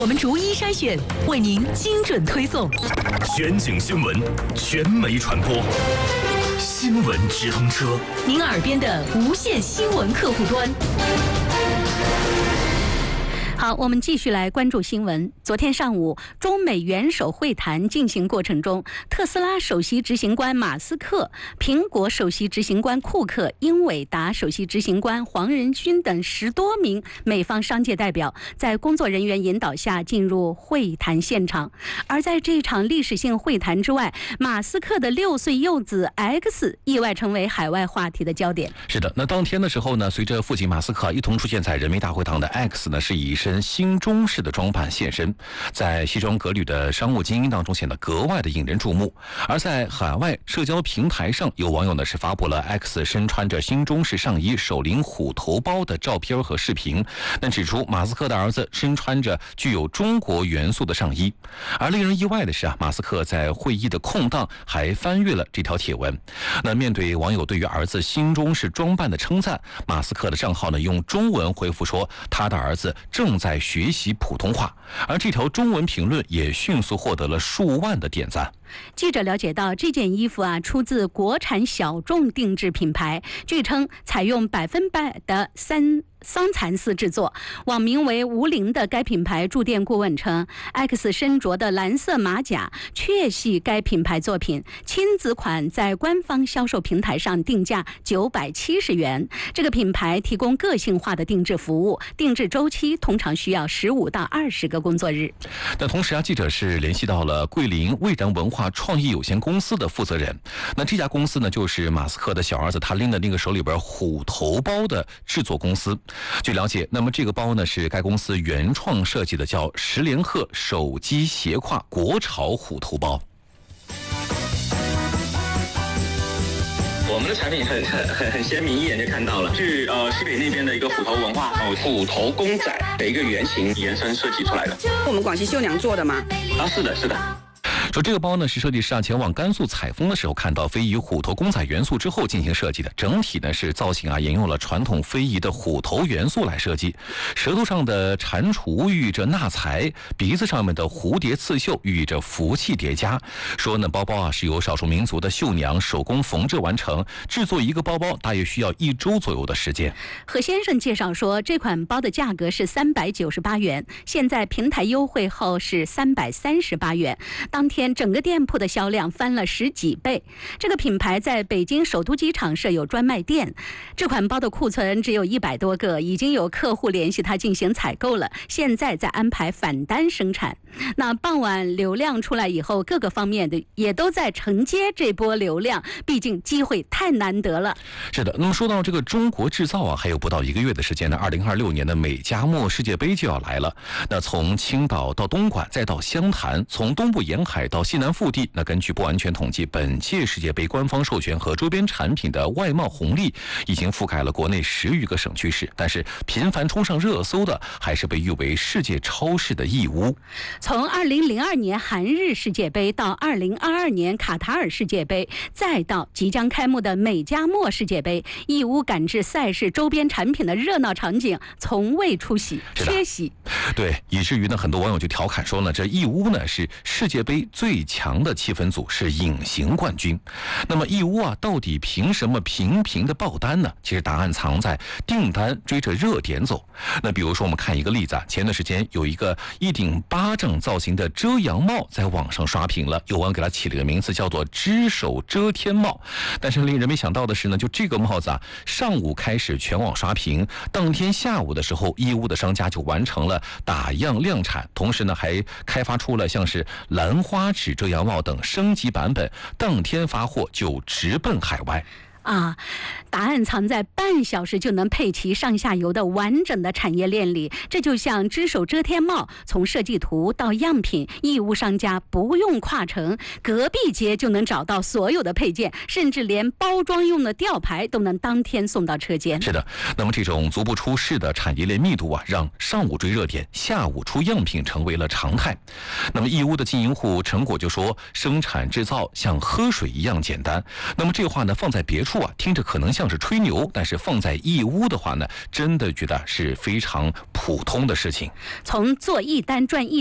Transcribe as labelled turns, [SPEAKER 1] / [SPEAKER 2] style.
[SPEAKER 1] 我们逐一筛选，为您精准推送。
[SPEAKER 2] 全景新闻，全媒传播，新闻直通车，
[SPEAKER 1] 您耳边的无线新闻客户端。好，我们继续来关注新闻。昨天上午，中美元首会谈进行过程中，特斯拉首席执行官马斯克、苹果首席执行官库克、英伟达首席执行官黄仁勋等10多名美方商界代表，在工作人员引导下进入会谈现场。而在这场历史性会谈之外，马斯克的6岁幼子 X 意外成为海外话题的焦点。
[SPEAKER 3] 是的，那当天的时候呢，随着父亲马斯克一同出现在人民大会堂的 X 呢，是以身新中式的装扮现身，在西装革履的商务精英当中显得格外的引人注目。而在海外社交平台上，有网友呢是发布了 X 身穿着新中式上衣、手拎虎头包的照片和视频，那指出马斯克的儿子身穿着具有中国元素的上衣。而令人意外的是马斯克在会议的空档还翻阅了这条帖文。那面对网友对于儿子新中式装扮的称赞，马斯克的账号呢用中文回复说，他的儿子正在学习普通话，而这条中文评论也迅速获得了数万的点赞。
[SPEAKER 1] 记者了解到，这件衣服出自国产小众定制品牌，据称采用100%的桑蚕丝制作。网名为吴玲的该品牌驻店顾问称 ，X 身着的蓝色马甲确系该品牌作品，亲子款在官方销售平台上定价970元。这个品牌提供个性化的定制服务，定制周期通常需要15到20个工作日。
[SPEAKER 3] 但同时记者是联系到了桂林蔚然文化创意有限公司的负责人。那这家公司呢，就是马斯克的小儿子他拎的那个手里边虎头包的制作公司。据了解，那么这个包呢是该公司原创设计的，叫10连鹤手机斜挎国潮虎头包。
[SPEAKER 4] 我们的产品很鲜明，一眼就看到了，是西北那边的一个虎头文化虎头公仔的一个原型延伸设计出来的。
[SPEAKER 5] 我们广西绣娘做的吗？
[SPEAKER 4] 是的，是的。
[SPEAKER 3] 说这个包呢是设计师前往甘肃采风的时候看到非遗虎头公仔元素之后进行设计的，整体呢是造型沿用了传统非遗的虎头元素来设计，舌头上的蟾蜍寓意着纳财，鼻子上面的蝴蝶刺绣寓意着福气叠加。说呢包包是由少数民族的绣娘手工缝制完成，制作一个包包大约需要1周左右的时间。
[SPEAKER 1] 何先生介绍说，这款包的价格是398元，现在平台优惠后是338元，当天整个店铺的销量翻了10几倍。这个品牌在北京首都机场设有专卖店，这款包的库存只有100多个，已经有客户联系他进行采购了，现在在安排返单生产。那傍晚流量出来以后，各个方面的也都在承接这波流量，毕竟机会太难得了。
[SPEAKER 3] 是的，那么说到这个中国制造还有不到1个月的时间呢，2026年的美加墨世界杯就要来了。那从青岛到东莞再到湘潭，从东部沿海到西南腹地，那根据不完全统计，本届世界杯官方授权和周边产品的外贸红利已经覆盖了国内10余个省区市，但是频繁冲上热搜的还是被誉为世界超市的义乌。
[SPEAKER 1] 从2002年韩日世界杯到2022年卡塔尔世界杯，再到即将开幕的美加墨世界杯，义乌赶制赛事周边产品的热闹场景从未缺席。
[SPEAKER 3] 对，以至于呢很多网友就调侃说呢，这义乌呢是世界杯最强的气氛组，是隐形冠军。那么义乌到底凭什么频频的爆单呢？其实答案藏在订单追着热点走。那比如说我们看一个例子前段时间有一个一顶巴掌造型的遮阳帽在网上刷屏了，有网友给它起了个名字叫做只手遮天帽。但是令人没想到的是呢，就这个帽子上午开始全网刷屏，当天下午的时候义乌的商家就完成了打样量产，同时呢还开发出了像是兰花指遮阳帽等升级版本，当天发货就直奔海外。
[SPEAKER 1] 答案藏在半小时就能配齐上下游的完整的产业链里。这就像只手遮天帽，从设计图到样品，义乌商家不用跨城，隔壁街就能找到所有的配件，甚至连包装用的吊牌都能当天送到车间。
[SPEAKER 3] 是的，那么这种足不出户的产业链密度让上午追热点，下午出样品成为了常态。那么义乌的经营户陈果就说，生产制造像喝水一样简单。那么这话呢放在别处处啊，听着可能像是吹牛，但是放在义乌的话呢，真的觉得是非常普通的事情。
[SPEAKER 1] 从做一单赚一